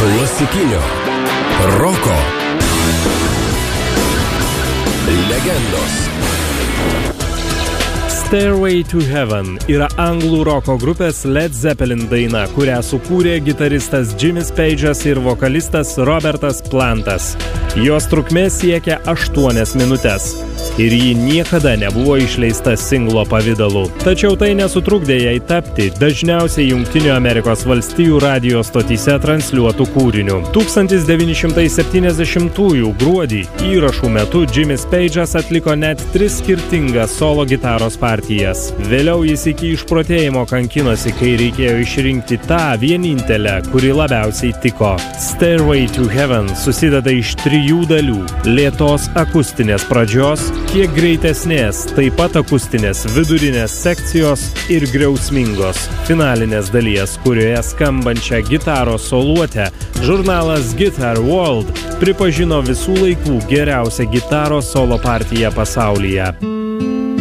klasikinio roko legendos. Stairway to Heaven yra anglų roko grupės Led Zeppelin daina, kurią sukūrė gitaristas Jimis Page'as ir vokalistas Robertas Plantas. Jos trukmė siekia 8 minutes. Ir ji niekada nebuvo išleista singlo pavidalu. Tačiau tai nesutrukdė jai tapti dažniausiai Jungtinių Amerikos valstijų radijo stotyse transliuotų kūrinių. 1970 gruodį įrašų metu Jimis Page'as atliko net 3 skirtingas solo gitaros partijas. Vėliau jis iki išprotėjimo kankinosi, kai reikėjo išrinkti tą vienintelę, kuri labiausiai tiko. Stairway to Heaven susideda iš 3 dalių – lėtos akustinės pradžios, kiek greitesnės, taip pat akustinės vidurinės sekcijos ir griausmingos finalinės dalies, kurioje skambančią gitaros soluotę žurnalas Guitar World pripažino visų laikų geriausią gitaros solo partiją pasaulyje.